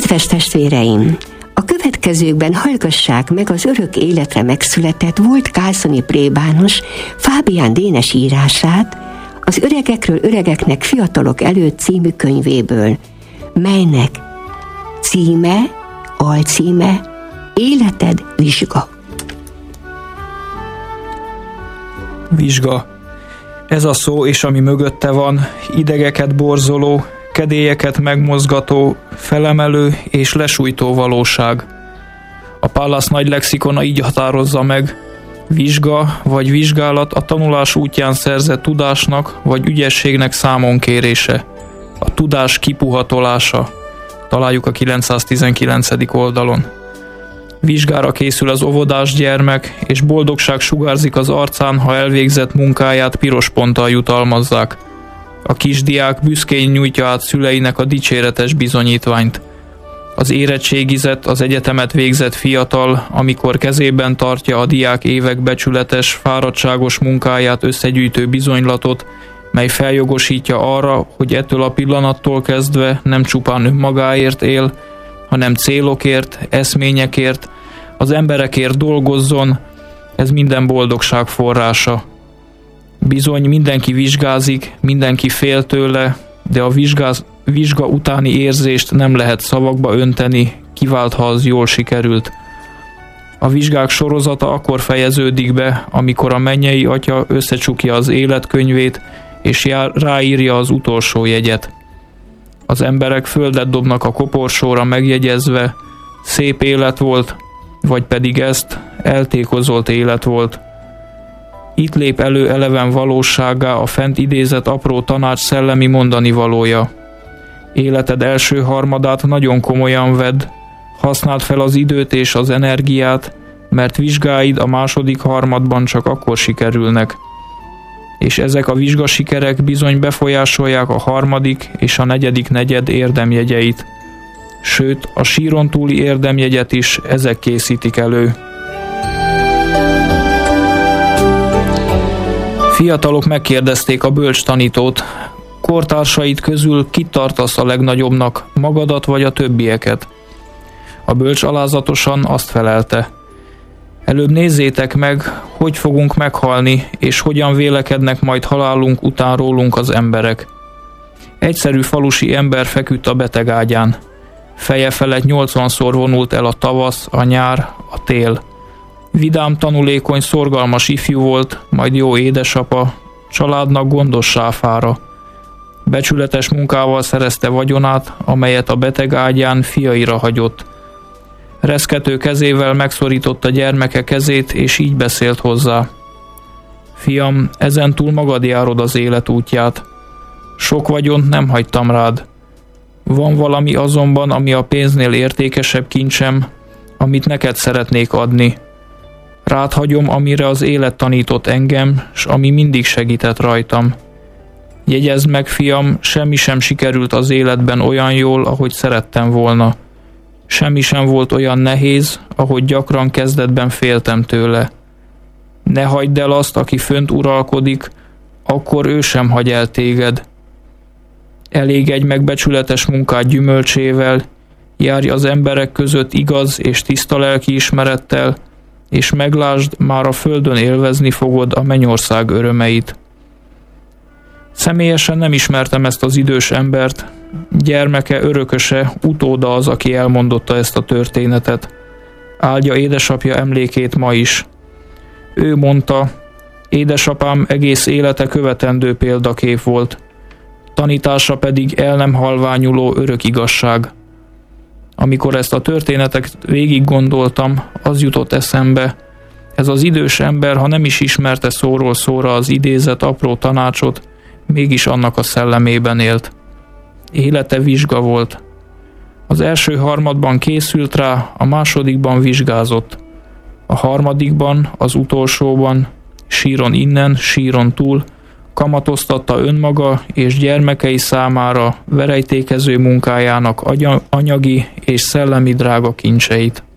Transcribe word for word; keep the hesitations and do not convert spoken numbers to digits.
Kedves testvéreim! A következőkben hallgassák meg az örök életre megszületett volt kászoni plébános Fábián Dénes írását az Öregekről öregeknek fiatalok előtt című könyvéből, melynek címe, alcíme Életed vizsga. Vizsga. Ez a szó, és ami mögötte van, idegeket borzoló, kedélyeket megmozgató, felemelő és lesújtó valóság. A Pallas nagy lexikona így határozza meg: vizsga vagy vizsgálat a tanulás útján szerzett tudásnak vagy ügyességnek számonkérése, a tudás kipuhatolása. Találjuk a kilencszáztizenkilencedik oldalon. Vizsgára készül az óvodás gyermek, és boldogság sugárzik az arcán, ha elvégzett munkáját piros ponttal jutalmazzák. A kisdiák büszkén nyújtja át szüleinek a dicséretes bizonyítványt. Az érettségizett, az egyetemet végzett fiatal, amikor kezében tartja a diák évek becsületes, fáradtságos munkáját összegyűjtő bizonylatot, mely feljogosítja arra, hogy ettől a pillanattól kezdve nem csupán önmagáért él, hanem célokért, eszményekért, az emberekért dolgozzon, ez minden boldogság forrása. Bizony mindenki vizsgázik, mindenki fél tőle, de a vizsgáz, vizsga utáni érzést nem lehet szavakba önteni, kivált, ha az jól sikerült. A vizsgák sorozata akkor fejeződik be, amikor a mennyei atya összecsukja az életkönyvét, és jár, ráírja az utolsó jegyet. Az emberek földet dobnak a koporsóra megjegyezve, szép élet volt, vagy pedig ezt, eltékozolt élet volt. Itt lép elő eleven valósággá a fent idézett apró tanács szellemi mondani valója. Életed első harmadát nagyon komolyan vedd, használd fel az időt és az energiát, mert vizsgáid a második harmadban csak akkor sikerülnek. És ezek a vizsgasikerek bizony befolyásolják a harmadik és a negyedik negyed érdemjegyeit. Sőt, a síron túli érdemjegyet is ezek készítik elő. Fiatalok megkérdezték a bölcs tanítót: kortársait közül kit tartasz a legnagyobbnak, magadat vagy a többieket? A bölcs alázatosan azt felelte: előbb nézzétek meg, hogy fogunk meghalni, és hogyan vélekednek majd halálunk után rólunk az emberek. Egyszerű falusi ember feküdt a betegágyán. Feje felett nyolcvanszor vonult el a tavasz, a nyár, a tél. Vidám, tanulékony, szorgalmas ifjú volt, majd jó édesapa, családnak gondos sáfára. Becsületes munkával szerezte vagyonát, amelyet a beteg ágyán fiaira hagyott. Reszkető kezével megszorította gyermeke kezét, és így beszélt hozzá: fiam, ezentúl magad járod az élet útját. Sok vagyont nem hagytam rád. Van valami azonban, ami a pénznél értékesebb kincsem, amit neked szeretnék adni. Rád hagyom, amire az élet tanított engem, s ami mindig segített rajtam. Jegyezd meg, fiam, semmi sem sikerült az életben olyan jól, ahogy szerettem volna. Semmi sem volt olyan nehéz, ahogy gyakran kezdetben féltem tőle. Ne hagyd el azt, aki fönt uralkodik, akkor ő sem hagy el téged. Elégedj meg becsületes munkád gyümölcsével, járj az emberek között igaz és tiszta lelkiismerettel, és meglásd, már a földön élvezni fogod a mennyország örömeit. Személyesen nem ismertem ezt az idős embert, gyermeke, örököse, utóda az, aki elmondotta ezt a történetet. Áldja édesapja emlékét ma is. Ő mondta: édesapám egész élete követendő példakép volt, tanítása pedig el nem halványuló örök igazság. Amikor ezt a történetet végig gondoltam, az jutott eszembe: ez az idős ember, ha nem is ismerte szóról szóra az idézett apró tanácsot, mégis annak a szellemében élt. Élete vizsga volt. Az első harmadban készült rá, a másodikban vizsgázott. A harmadikban, az utolsóban, síron innen, síron túl, kamatoztatta önmaga és gyermekei számára verejtékező munkájának anyagi és szellemi drága kincseit.